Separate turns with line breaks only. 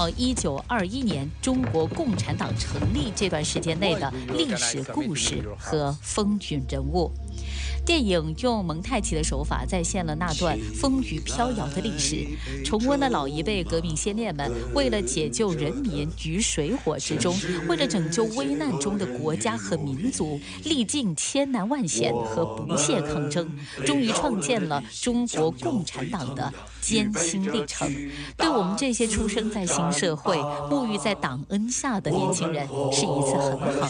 到1921年中国共产党成立这段时间内的历史故事和风云人物。电影用蒙太奇的手法再现了那段风雨飘摇的历史，重温了老一辈革命先烈们为了解救人民于水火之中，为了拯救危难中的国家和民族，历尽千难万险和不懈抗争，终于创建了中国共产党的艰辛历程。对我们这些出生在新社会、沐浴在党恩下的年轻人，是一次很好